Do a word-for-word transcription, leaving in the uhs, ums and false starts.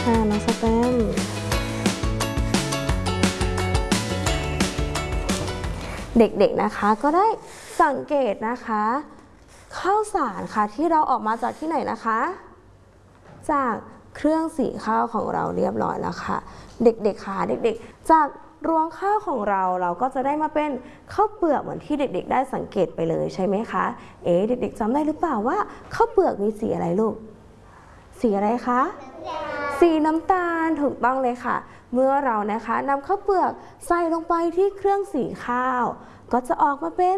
ค่ะน้องสแตมเด็กๆนะคะก็ได้สังเกตนะคะข้าวสารค่ะที่เราออกมาจากที่ไหนนะคะจากเครื่องสีข้าวของเราเรียบร้อยแล้วค่ะเด็กๆค่ะเด็กๆจากรวงข้าวของเราเราก็จะได้มาเป็นข้าวเปลือกเหมือนที่เด็กๆได้สังเกตไปเลยใช่ไหมคะเอ๊ะเด็กๆจำได้หรือเปล่าว่าข้าวเปลือกมีสีอะไรลูกสีอะไรคะสีน้ำตาลถูกต้องเลยค่ะเมื่อเรานะคะนำข้าวเปลือกใส่ลงไปที่เครื่องสีข้าวก็จะออกมาเป็น